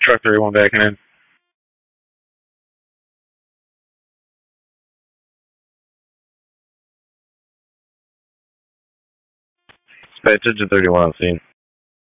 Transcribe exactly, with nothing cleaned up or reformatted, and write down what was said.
Truck thirty-one backing in. Pay attention thirty-one on scene.